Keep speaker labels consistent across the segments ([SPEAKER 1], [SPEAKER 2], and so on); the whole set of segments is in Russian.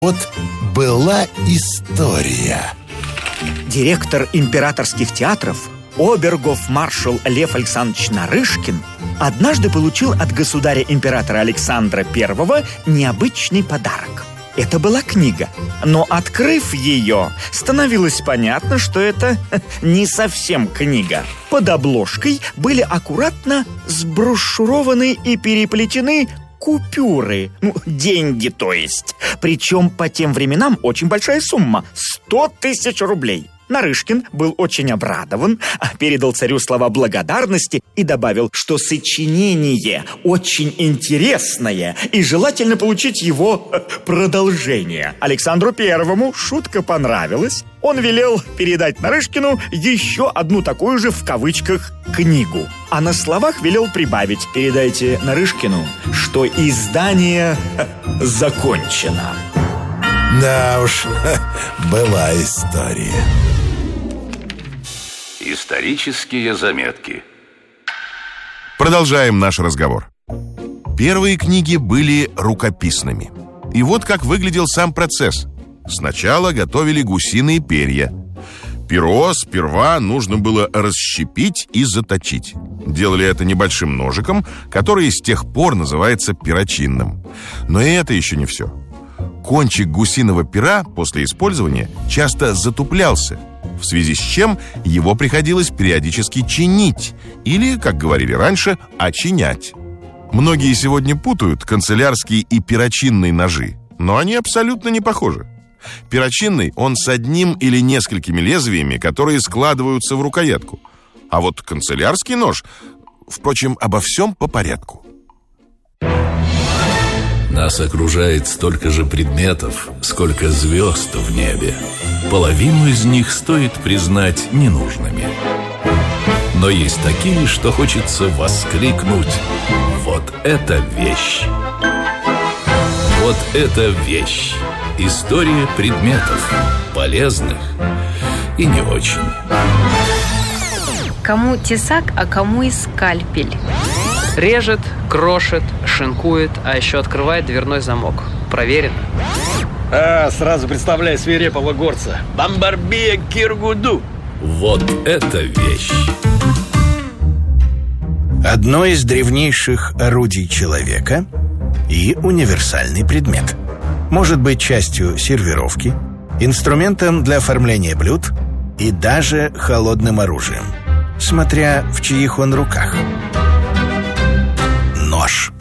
[SPEAKER 1] Вот была история.
[SPEAKER 2] Директор императорских театров, обергофмаршал Лев Александрович Нарышкин, однажды получил от государя-императора Александра I необычный подарок. Это была книга, но, открыв ее, становилось понятно, что это не совсем книга. Под обложкой были аккуратно сброшюрованы и переплетены купюры, деньги, то есть. Причем по тем временам очень большая сумма – 100 тысяч рублей. Нарышкин был очень обрадован, передал царю слова благодарности и добавил, что сочинение очень интересное и желательно получить его продолжение. Александру Первому шутка понравилась. Он велел передать Нарышкину еще одну такую же в кавычках книгу. А на словах велел прибавить: передайте Нарышкину, что издание закончено.
[SPEAKER 1] Да уж, была история.
[SPEAKER 3] Исторические заметки.
[SPEAKER 4] Продолжаем наш разговор. Первые книги были рукописными. И вот как выглядел сам процесс. Сначала готовили гусиные перья. Перо сперва нужно было расщепить и заточить. Делали это небольшим ножиком, который с тех пор называется перочинным. Но и это еще не все. Кончик гусиного пера после использования часто затуплялся, в связи с чем его приходилось периодически чинить или, как говорили раньше, очинять. Многие сегодня путают канцелярские и перочинные ножи, но они абсолютно не похожи. Перочинный, он с одним или несколькими лезвиями, которые складываются в рукоятку. А вот канцелярский нож, впрочем, обо всем по порядку.
[SPEAKER 3] Нас окружает столько же предметов, сколько звезд в небе. Половину из них стоит признать ненужными. Но есть такие, что хочется воскликнуть: вот это вещь! Вот это вещь! История предметов, полезных и не очень.
[SPEAKER 5] Кому тесак, а кому и скальпель.
[SPEAKER 6] Режет, крошит, шинкует, а еще открывает дверной замок. Проверено.
[SPEAKER 7] Сразу представляю свирепого горца. Бамбарбия Киргуду.
[SPEAKER 3] Вот это вещь!
[SPEAKER 8] Одно из древнейших орудий человека и универсальный предмет. Может быть частью сервировки, инструментом для оформления блюд и даже холодным оружием, смотря в чьих он руках. Нож.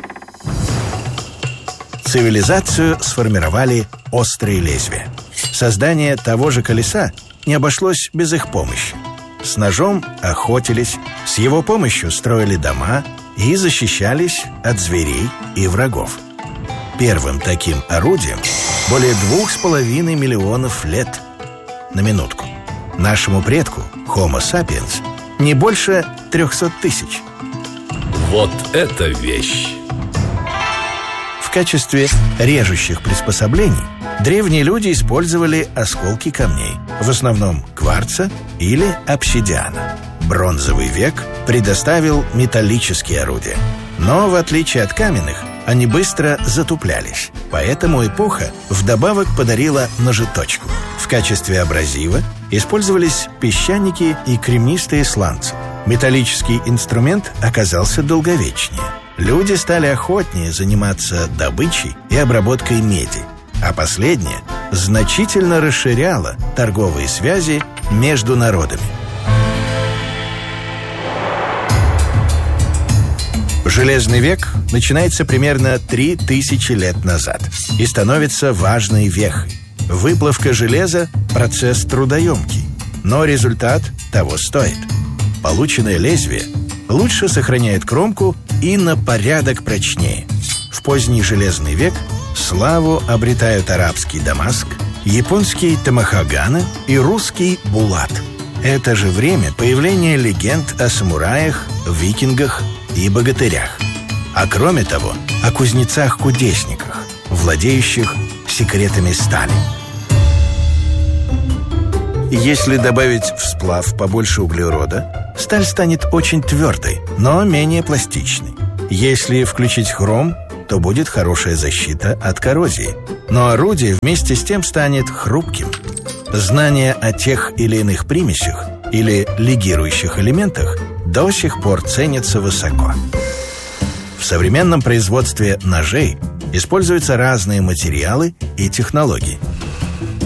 [SPEAKER 8] Цивилизацию сформировали острые лезвия. Создание того же колеса не обошлось без их помощи. С ножом охотились, с его помощью строили дома и защищались от зверей и врагов. Первым таким орудием более 2,5 миллионов лет. На минутку. Нашему предку, Homo sapiens, не больше 300 тысяч.
[SPEAKER 3] Вот это вещь!
[SPEAKER 8] В качестве режущих приспособлений древние люди использовали осколки камней, в основном кварца или обсидиана. Бронзовый век предоставил металлические орудия. Но, в отличие от каменных, они быстро затуплялись. Поэтому эпоха вдобавок подарила ножеточку. В качестве абразива использовались песчаники и кремнистые сланцы. Металлический инструмент оказался долговечнее. Люди стали охотнее заниматься добычей и обработкой меди, а последнее значительно расширяло торговые связи между народами. Железный век начинается примерно 3000 лет назад и становится важной вехой. Выплавка железа – процесс трудоемкий, но результат того стоит. Полученное лезвие лучше сохраняет кромку и на порядок прочнее. В поздний железный век славу обретают арабский Дамаск, японский Тамахагана и русский Булат. Это же время появления легенд о самураях, викингах и богатырях. А кроме того, о кузнецах-кудесниках, владеющих секретами стали. Если добавить в сплав побольше углерода, сталь станет очень твердой, но менее пластичной. Если включить хром, то будет хорошая защита от коррозии. Но орудие вместе с тем станет хрупким. Знания о тех или иных примесях или лигирующих элементах до сих пор ценятся высоко. В современном производстве ножей используются разные материалы и технологии.